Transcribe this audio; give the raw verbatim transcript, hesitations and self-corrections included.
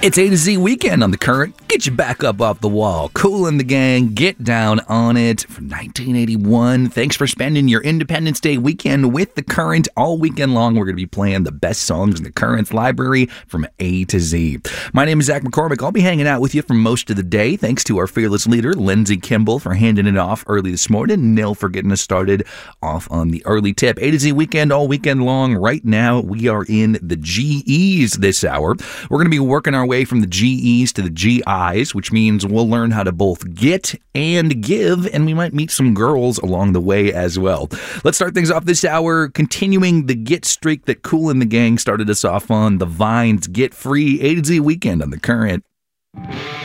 It's A to Z weekend on The Current. Get you back up off the wall. Kool and the Gang, Get Down on It from nineteen eighty-one. Thanks for spending your Independence Day weekend with The Current. All weekend long, we're going to be playing the best songs in The Current's library from A to Z. My name is Zach McCormick. I'll be hanging out with you for most of the day. Thanks to our fearless leader, Lindsay Kimball, for handing it off early this morning. Nil for getting us started off on the early tip. A to Z weekend all weekend long. Right now, we are in the G Es this hour. We're going to be working our way from the G Es to the G Is, which means we'll learn how to both get and give, and we might meet some girls along the way as well. Let's start things off this hour, continuing the get streak that Kool and the Gang started us off on. The Vines Get Free A to Z weekend on The Current.